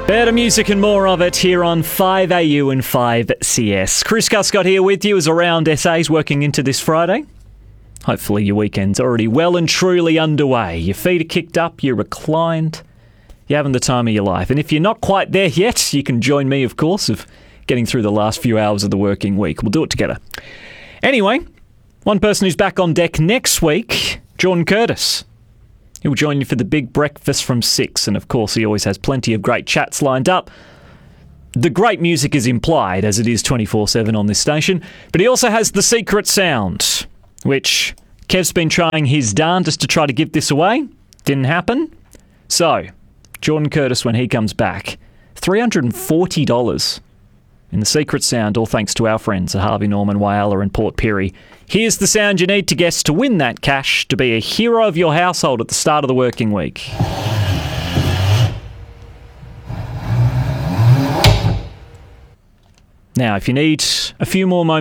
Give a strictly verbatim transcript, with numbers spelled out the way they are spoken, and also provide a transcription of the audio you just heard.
Better music and more of it here on five A U and five C S. Chris Guscott here with you as Around S A's working into this Friday. Hopefully your weekend's already well and truly underway. Your feet are kicked up, you're reclined, you're having the time of your life. And if you're not quite there yet, you can join me, of course, of getting through the last few hours of the working week. We'll do it together. Anyway, one person who's back on deck next week, Jordan Curtis. He'll join you for the big breakfast from six, and of course he always has plenty of great chats lined up. The great music is implied, as it is twenty-four seven on this station, but he also has the secret sound, which Kev's been trying his darndest to try to give this away. Didn't happen. So, Jordan Curtis, when he comes back, three hundred forty dollars in the secret sound, all thanks to our friends at Harvey Norman, Whyalla and Port Pirie. Here's the sound you need to guess to win that cash, to be a hero of your household at the start of the working week. Now, if you need a few more moments